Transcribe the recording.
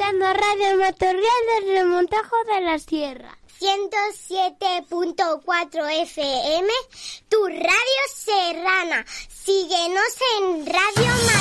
escuchando Radio Matorral desde el Montajo de la Sierra. 107.4 FM, tu radio serrana. Síguenos en Radio Matorral.